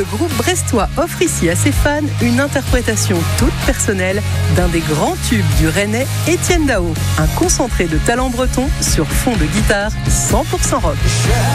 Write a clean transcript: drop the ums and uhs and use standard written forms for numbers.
Le groupe brestois offre ici à ses fans une interprétation toute personnelle d'un des grands tubes du Rennais, Étienne Dao. Un concentré de talent breton sur fond de guitare 100% rock.